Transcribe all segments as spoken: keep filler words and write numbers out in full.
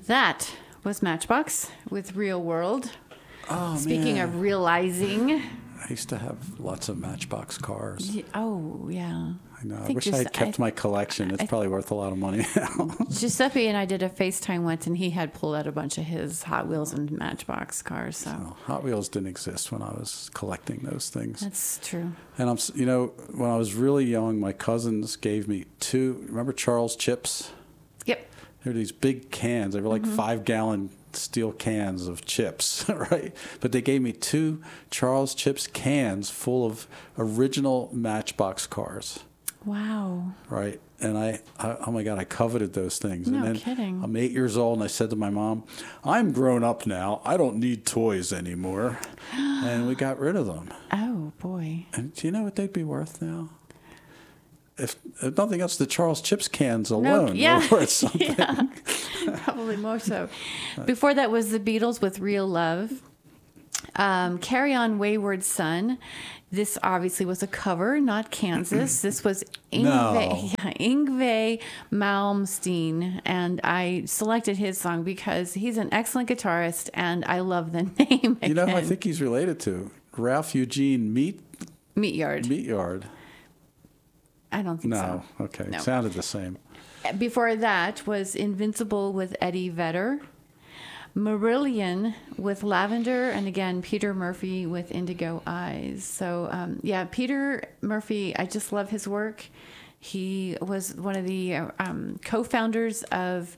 That was Matchbox with Real World. Oh, Speaking man. of realizing. I used to have lots of Matchbox cars. Y- Oh, yeah. I know. I, think wish I just- had kept I- my collection. It's I- probably worth a lot of money now. Giuseppe and I did a FaceTime once, and he had pulled out a bunch of his Hot Wheels and Matchbox cars. So Well, Hot Wheels didn't exist when I was collecting those things. that's true. And I'm, s- you know, when I was really young, my cousins gave me two. Remember Charles Chips? Yep. They were these big cans. They were like five gallon steel cans of chips, right? But they gave me two Charles Chips cans full of original Matchbox cars, Wow. right? And I, I, oh my God, I coveted those things. No and then kidding. I'm eight years old, and I said to my mom, "I'm grown up now. I don't need toys anymore." And we got rid of them. Oh, boy. And do you know what they'd be worth now? If, if nothing else, the Charles Chips cans No, alone yeah. were worth something. Yeah. Probably more so. Before that was the Beatles with Real Love. Um, Carry On Wayward Son. This obviously was a cover, not Kansas. This was Yngwie, No. yeah, Yngwie Malmsteen, and I selected his song because he's an excellent guitarist, and I love the name. You know who I again. think he's related to? Ralph Eugene Meat Meat Yard. Meatyard. I don't think No, so. okay, No. sounded the same. Before that was Invincible with Eddie Vedder. Marillion with Lavender, and again, Peter Murphy with Indigo Eyes. So, um, yeah, Peter Murphy, I just love his work. He was one of the um, co-founders of,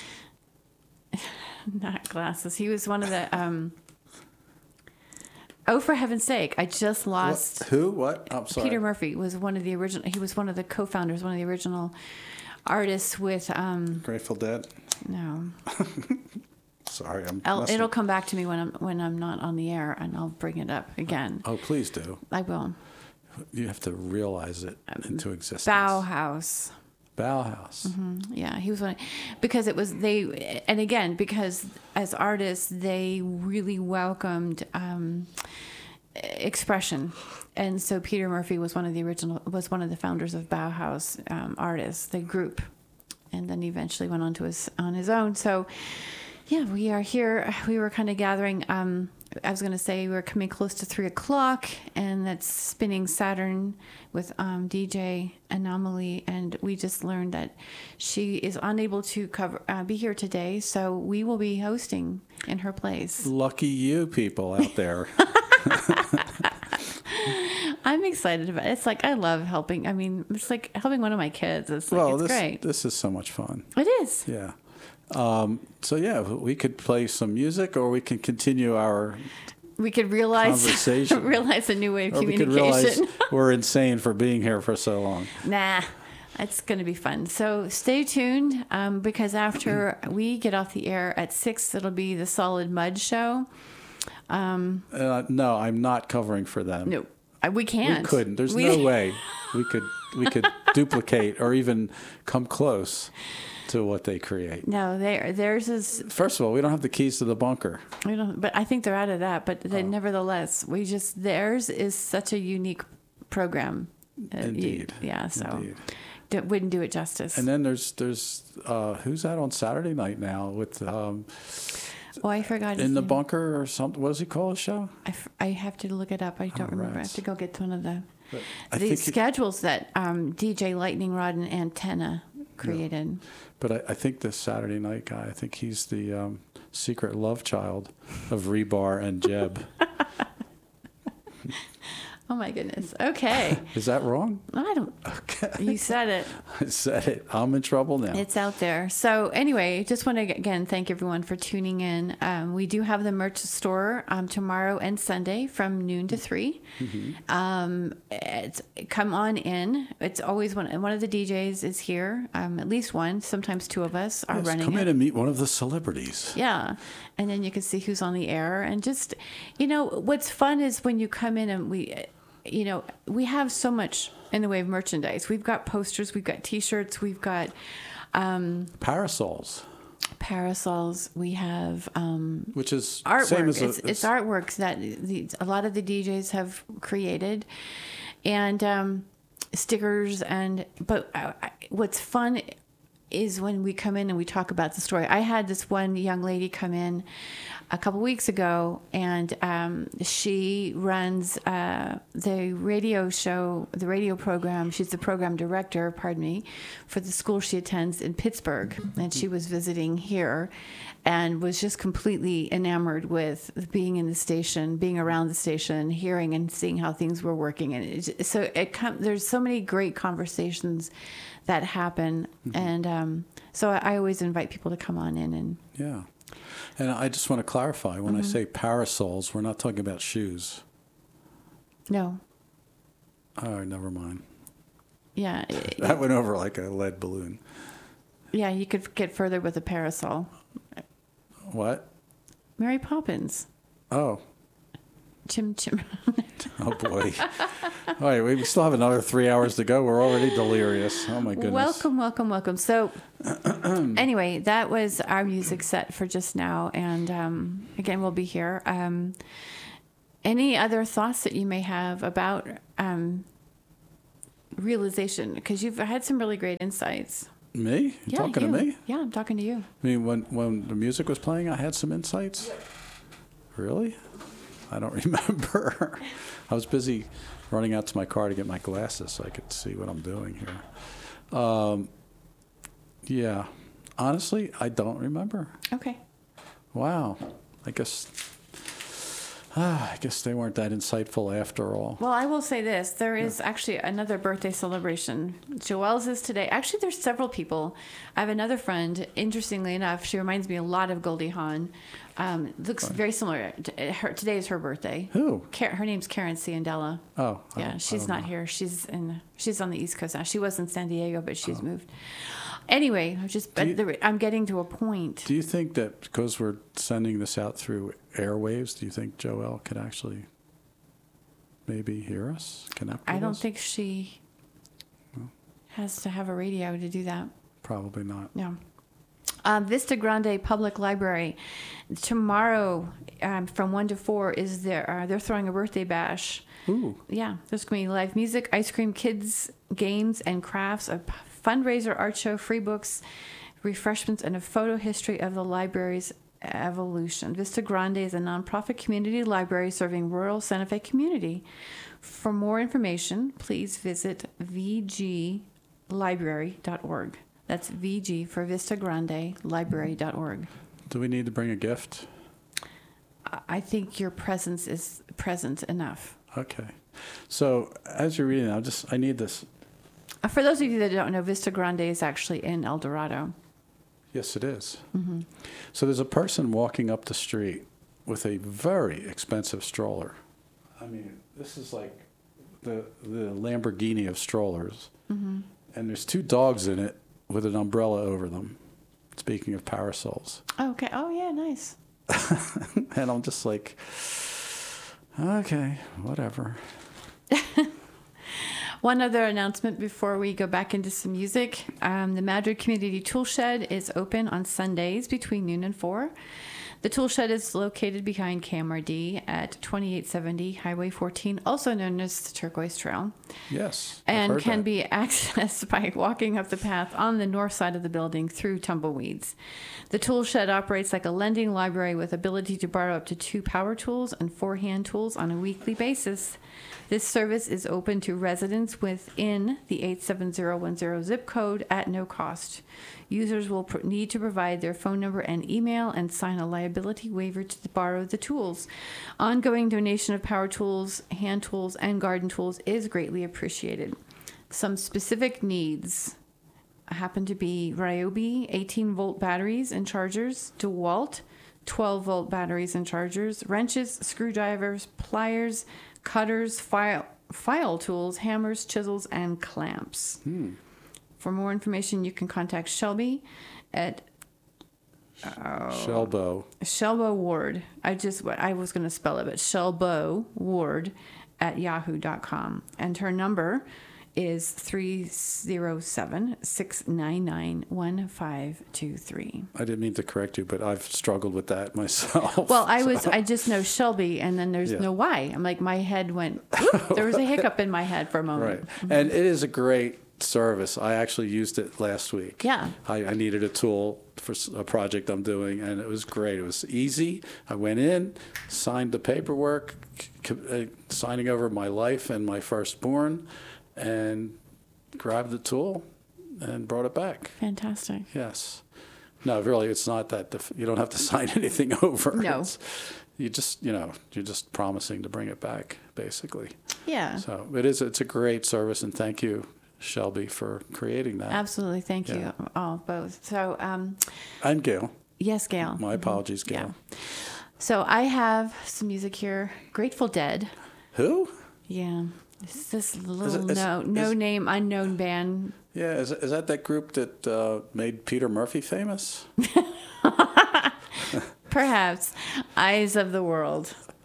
not Glasses, he was one of the, um, oh, for heaven's sake, I just lost. What? Who? What? I'm sorry. Peter Murphy was one of the original, he was one of the co-founders, one of the original artists with, um, Grateful Dead. no. Sorry, I'm. I'll, messing- it'll come back to me when I'm when I'm not on the air, and I'll bring it up again. Oh, please do. I will. You have to realize it into existence. Bauhaus. Bauhaus. Yeah, he was one. Because it was they, and again, because as artists, they really welcomed um, expression, and so Peter Murphy was one of the original, was one of the founders of Bauhaus um, artists, the group, and then eventually went on to his on his own. So. Yeah, we are here. We were kind of gathering. Um, I was going to say we were coming close to three o'clock, and that's Spinning Saturn with um, D J Anomaly. And we just learned that she is unable to cover uh, be here today, so we will be hosting in her place. Lucky you people out there. I'm excited about it. It's like I love helping. I mean, it's like helping one of my kids. It's like well, it's this great. this is so much fun. It is. Yeah. Um, so yeah, we could play some music, or we can continue our, We could realize Conversation. realize a new way of or we could communication. realize we're insane for being here for so long. Nah, it's going to be fun. So stay tuned um, because after we get off the air at six, it'll be the Solid Mud Show. Um, Uh, no, I'm not covering for them. no, I- we can't. We couldn't. There's We- no way we could we could duplicate or even come close to what they create. No, they, theirs is. First of all, we don't have the keys to the bunker. We don't. But I think they're out of that. But they, Oh. nevertheless, we just theirs is such a unique program. Uh, you- Indeed. yeah. So Indeed. d- wouldn't do it justice. And then there's there's uh, who's that on Saturday night now with um, oh, I forgot. his in the name. bunker or something. What does he call his show? I, f- I have to look it up. I don't Oh, remember. I rats. have to go get to one of the But I the think it- schedules that um, D J Lightning Rod and Antenna created. But I, I think this Saturday night guy, I think he's the um, secret love child of Rebar and Jeb. Oh my goodness. Okay. Is that wrong? I don't. Okay. You said it. I said it. I'm in trouble now. It's out there. So anyway, just want to again thank everyone for tuning in. Um, we do have the merch store um, tomorrow and Sunday from noon to three. Mm-hmm. Um, it's, come on in. It's always one. One of the D Js is here. Um, at least one. Sometimes two of us are Yes, running come it. in and meet one of the celebrities. Yeah. And then you can see who's on the air. And just, you know, what's fun is when you come in and we, you know, we have so much in the way of merchandise. We've got posters, we've got T-shirts, we've got um, Parasols, parasols, we have um, which is same artwork. as a, It's, it's artworks that the, a lot of the D Js have created. And um, stickers. And, but uh, what's fun is when we come in and we talk about the story. I had this one young lady come in a couple weeks ago, and um, she runs uh, the radio show, the radio program. She's the program director, pardon me, for the school she attends in Pittsburgh. And she was visiting here and was just completely enamored with being in the station, being around the station, hearing and seeing how things were working. And it, so it com- there's so many great conversations that happen. Mm-hmm. And um, so I, I always invite people to come on in. And yeah. And I just want to clarify, when mm-hmm. I say parasols, we're not talking about shoes. No. All right, never mind. Yeah. That went over like a lead balloon. Yeah, you could get further with a parasol. What? Mary Poppins. Oh. Chim chim. Oh, boy. All right, we still have another three hours to go. We're already delirious. Oh, my goodness. Welcome, welcome, welcome. So, anyway, that was our music set for just now. And, um, again, we'll be here. Um, any other thoughts that you may have about um, realization? Because you've had some really great insights. Me? You yeah, talking you. to me? Yeah, I'm talking to you. I mean, when, when the music was playing, I had some insights? Really? I don't remember. I was busy running out to my car to get my glasses so I could see what I'm doing here. Um, yeah. Honestly, I don't remember. Okay. Wow. I guess... Ah, I guess they weren't that insightful after all. Well, I will say this. There is yeah. actually another birthday celebration. Joelle's is today. Actually, there's several people. I have another friend, interestingly enough, she reminds me a lot of Goldie Hawn. Um, looks right. very similar. Her, today is her birthday. Who? Car- her name's Karen Ciandella. Oh. Yeah, she's not know. here. She's in. She's on the East Coast now. She was in San Diego, but she's oh. moved. Anyway, just you, I'm getting to a point. Do you think that because we're sending this out through airwaves, do you think Joelle could actually maybe hear us, connect with I don't us? think she well, has to have a radio to do that. Probably not. No. Uh, Vista Grande Public Library. Tomorrow, um, from one to four, is there? Uh, they're throwing a birthday bash. Ooh. Yeah, there's going to be live music, ice cream, kids, games, and crafts, a fundraiser, art show, free books, refreshments, and a photo history of the library's evolution. Vista Grande is a nonprofit community library serving rural Santa Fe community. For more information, please visit v g library dot org. That's V G for Vista Grande Library dot org. Do we need to bring a gift? I think your presence is present enough. Okay. So as you're reading, I just I need this. For those of you that don't know, Vista Grande is actually in El Dorado. Yes, it is. Mm-hmm. So there's a person walking up the street with a very expensive stroller. I mean, this is like the the Lamborghini of strollers. Mm-hmm. And there's two dogs in it with an umbrella over them. Speaking of parasols. Oh, okay. Oh, yeah, nice. And I'm just like, okay, whatever. One other announcement before we go back into some music. Um, the Madrid Community Tool Shed is open on Sundays between noon and four. The tool shed is located behind K M R D at twenty-eight seventy Highway fourteen, also known as the Turquoise Trail. Yes. And can that. be accessed by walking up the path on the north side of the building through tumbleweeds. The tool shed operates like a lending library with ability to borrow up to two power tools and four hand tools on a weekly basis. This service is open to residents within the eight seven zero one zero zip code at no cost. Users will pr- need to provide their phone number and email and sign a liability waiver to borrow the tools. Ongoing donation of power tools, hand tools, and garden tools is greatly appreciated. Some specific needs happen to be Ryobi eighteen volt batteries and chargers, DeWalt twelve volt batteries and chargers, wrenches, screwdrivers, pliers, cutters, file, file tools, hammers, chisels, and clamps. Hmm. For more information, you can contact Shelby at uh, Shelbo. Shelbo Ward. I just I was going to spell it, but Shelbo Ward at yahoo dot com. And her number is three zero seven, six nine nine, one five two three. I didn't mean to correct you, but I've struggled with that myself. Well, I so. was I just know Shelby, and then there's yeah. no Y. I'm like, my head went, whoop, there was a hiccup in my head for a moment. Right. Mm-hmm. And it is a great service. I actually used it last week. Yeah. I, I needed a tool for s- a project I'm doing, and it was great. It was easy. I went in, signed the paperwork, c- c- uh, signing over my life and my firstborn, and grabbed the tool and brought it back. Fantastic. Yes. No, really, it's not that. Def- you don't have to sign anything over. No. It's, you just, you know, you're just promising to bring it back, basically. Yeah. So it is. It's a great service, and thank you, Shelby, for creating that. Absolutely. Thank Yeah. you all, both. So, um, And Gail. yes, Gail. My apologies, Gail. Yeah. So I have some music here. Grateful Dead. Who? Yeah. It's this little is- no, no is- name, unknown band. Yeah, is, is that that group that uh, made Peter Murphy famous? Perhaps. Eyes of the World.